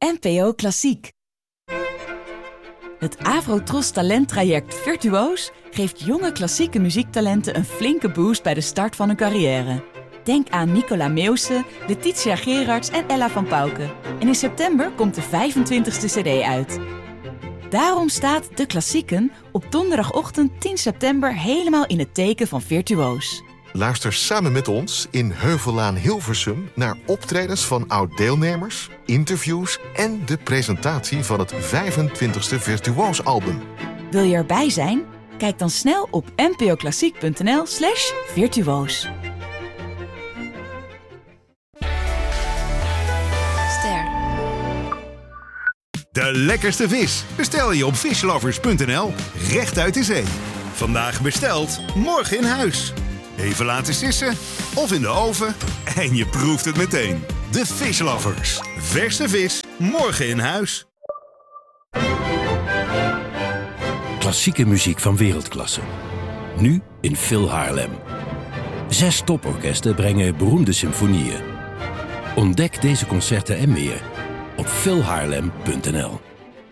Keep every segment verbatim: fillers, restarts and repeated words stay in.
N P O Klassiek. Het Avrotros talenttraject Virtuoos geeft jonge klassieke muziektalenten een flinke boost bij de start van hun carrière. Denk aan Nicola Meeuwse, Letitia Gerards en Ella van Pauwke. En in september komt de vijfentwintigste cd uit. Daarom staat De Klassieken op donderdagochtend tien september helemaal in het teken van Virtuoos. Luister samen met ons in Heuvellaan Hilversum naar optredens van oud-deelnemers, interviews en de presentatie van het vijfentwintigste Virtuoos-album. Wil je erbij zijn? Kijk dan snel op npoklassiek.nl slash virtuoos. Ster. De lekkerste vis bestel je op fishlovers punt n l, recht uit de zee. Vandaag besteld, morgen in huis. Even laten sissen of in de oven en je proeft het meteen. De Fishlovers. Verse vis, morgen in huis. Klassieke muziek van wereldklasse. Nu in Phil Haarlem. Zes toporkesten brengen beroemde symfonieën. Ontdek deze concerten en meer op phil haarlem punt n l.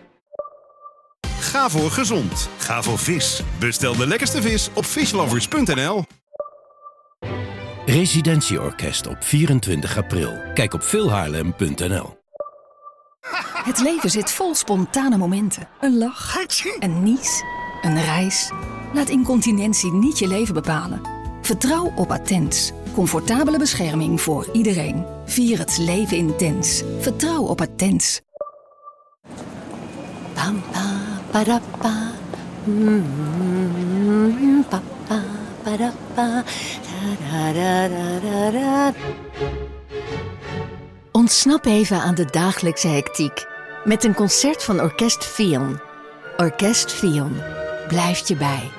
Ga voor gezond. Ga voor vis. Bestel de lekkerste vis op fishlovers punt n l. Residentieorkest op vierentwintig april. Kijk op phil haarlem punt n l. Het leven zit vol spontane momenten. Een lach, een nies, een reis. Laat incontinentie niet je leven bepalen. Vertrouw op Attens. Comfortabele bescherming voor iedereen. Vier het leven intens. Vertrouw op Attens. Pam, pa, padappa. Mm, pa, pa, padappa. Da, da, da, da, da. Ontsnap even aan de dagelijkse hectiek met een concert van Orkest Fion. Orkest Fion blijft je bij.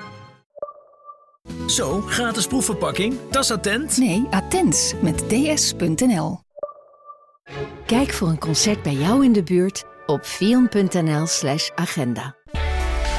Zo, gratis proefverpakking. Dat is Attent. Nee, Attens met d s punt n l. Kijk voor een concert bij jou in de buurt op fion punt n l slash agenda.